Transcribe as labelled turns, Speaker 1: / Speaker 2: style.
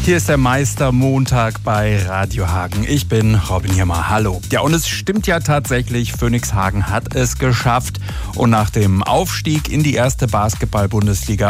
Speaker 1: Hier ist der Meistermontag bei Radio Hagen. Ich bin Robin Hirmer. Hallo. Ja, und es stimmt ja tatsächlich, Phoenix Hagen hat es geschafft. Und nach dem Aufstieg in die erste Basketball-Bundesliga